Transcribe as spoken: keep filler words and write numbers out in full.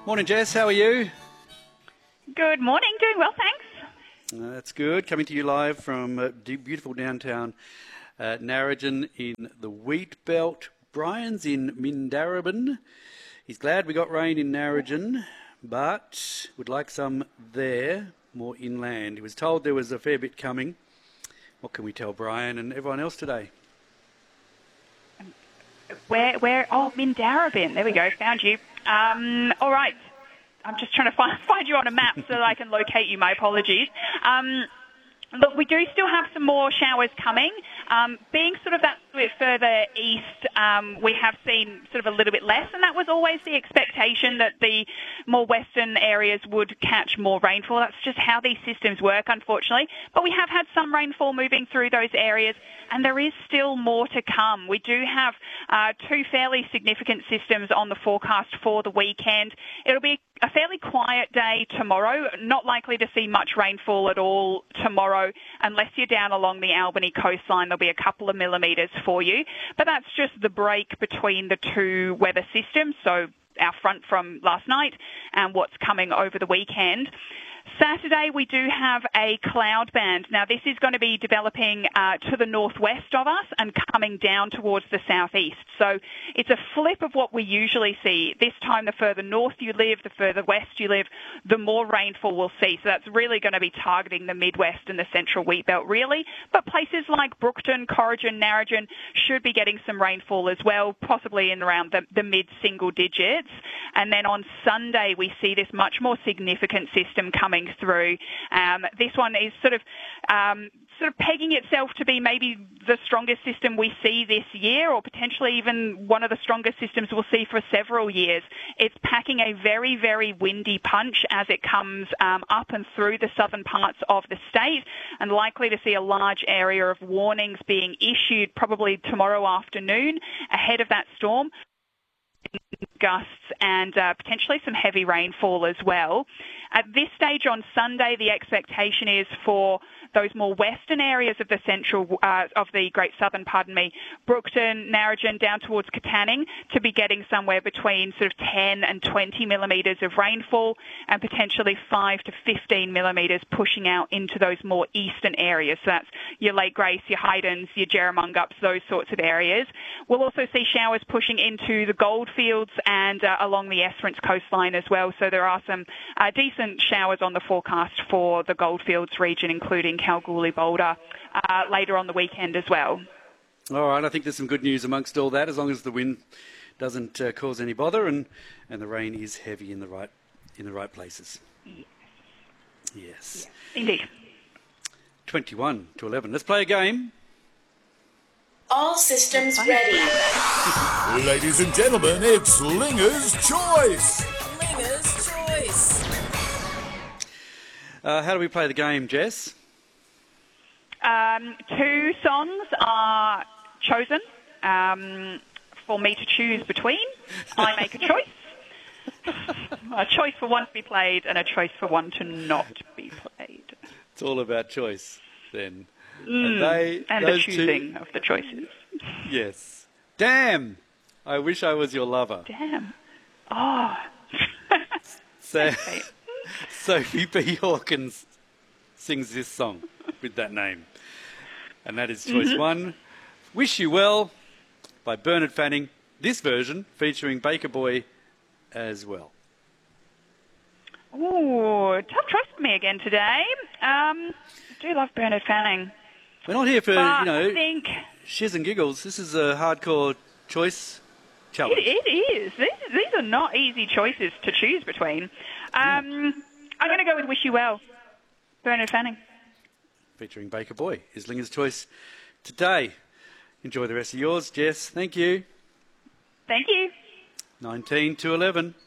Morning, Jess. How are you? Good morning. Doing well, thanks. Uh, that's good. Coming to you live from uh, beautiful downtown uh, Narrogin in the wheat belt. Brian's in Mindarabin. He's glad we got rain in Narrogin, but would like some there, more inland. He was told there was a fair bit coming. What can we tell Brian and everyone else today? Where, where? Oh, Mindarabin. There we go. Found you. Um, all right. I'm just trying to find, find you on a map so that I can locate you. My apologies. Um, look, we do still have some more showers coming. Um, being sort of that bit further east, um, we have seen sort of a little bit less, and that was always the expectation that the more western areas would catch more rainfall. That's just how these systems work, unfortunately. But we have had some rainfall moving through those areas, and there is still more to come. We do have uh, two fairly significant systems on the forecast for the weekend. It'll be a fairly quiet day tomorrow, not likely to see much rainfall at all tomorrow unless you're down along the Albany coastline. There'll be a couple of millimetres for you, but that's just the break between the two weather systems, so our front from last night and what's coming over the weekend. Saturday, we do have a cloud band. Now, this is going to be developing uh, to the northwest of us and coming down towards the southeast. So it's a flip of what we usually see. This time, the further north you live, the further west you live, the more rainfall we'll see. So that's really going to be targeting the Midwest and the central wheat belt, really. But places like Brookton, Corrigin, Narrogin should be getting some rainfall as well, possibly in around the, the mid-single digits. And then on Sunday, we see this much more significant system coming through. Um, this one is sort of um, sort of pegging itself to be maybe the strongest system we see this year, or potentially even one of the strongest systems we'll see for several years. It's packing a very, very windy punch as it comes um, up and through the southern parts of the state, and likely to see a large area of warnings being issued probably tomorrow afternoon ahead of that storm. Gusts and uh, potentially some heavy rainfall as well. At this stage on Sunday, the expectation is for those more western areas of the central, uh, of the Great Southern, pardon me, Brookton, Narrogin, down towards Katanning, to be getting somewhere between sort of ten and twenty millimetres of rainfall, and potentially five to fifteen millimetres pushing out into those more eastern areas. So that's your Lake Grace, your Haydens, your Jerramungups, those sorts of areas. We'll also see showers pushing into the Goldfields and uh, along the Esperance coastline as well. So there are some uh, decent showers on the forecast for the Goldfields region, including Kalgoorlie, Boulder, uh, later on the weekend as well. All right, I think there's some good news amongst all that, as long as the wind doesn't uh, cause any bother and, and the rain is heavy in the right in the right places. Yes. Yes. yes. Indeed. twenty-one to eleven. Let's play a game. All systems ready. Ladies and gentlemen, it's Linger's Choice. Linger's Choice. Uh, how do we play the game, Jess? Um, two songs are chosen um, for me to choose between. I make a choice. A choice for one to be played and a choice for one to not be played. It's all about choice, then. Mm, and they, and the choosing two... of the choices. Yes. Damn! I wish I was your lover. Damn. Oh. So, Sophie B. Hawkins sings this song with that name. And that is choice mm-hmm. one. Wish You Well by Bernard Fanning. This version featuring Baker Boy as well. Ooh, tough choice for me again today. Um, I do love Bernard Fanning. We're not here for, but you know, I think shiz and giggles. This is a hardcore choice challenge. It, it is. These, these are not easy choices to choose between. Um, I'm going to go with Wish You Well, Bernard Fanning. Featuring Baker Boy is Linger's Choice today. Enjoy the rest of yours, Jess. Thank you. Thank you. nineteen to eleven.